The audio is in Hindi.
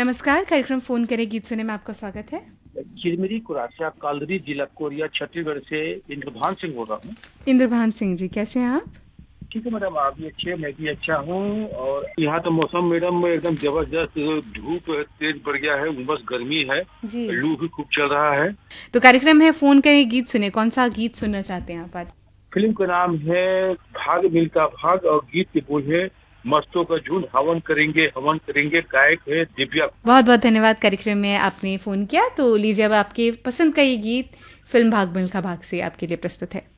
नमस्कार, कार्यक्रम फ़ोन करें गीत सुने में आपका स्वागत है। चिरमिरी कुरासिया कालरी जिला कोरिया छत्तीसगढ़ से इंद्रभान सिंह बोल रहा हूँ। इंद्रभान सिंह जी, कैसे हैं आप? ठीक है मैडम, आप भी अच्छे, मैं भी अच्छा हूँ। और यहाँ तो मौसम मैडम एकदम जबरदस्त, धूप तेज बढ़ गया है, उमस गर्मी है, जी। लू भी खूब चल रहा है। तो कार्यक्रम है फ़ोन करें गीत सुने, कौन-सा गीत सुनना चाहते हैं आप आज? फिल्म का नाम है भाग मिल्खा भाग और गीत के बोल है मस्तों का झुंड हवन करेंगे। गायक है दिव्या। बहुत-बहुत धन्यवाद कार्यक्रम में आपने फ़ोन किया, तो लीजिए अब आपके पसंद का ये गीत फ़िल्म भाग मिल्खा भाग से आपके लिए प्रस्तुत है।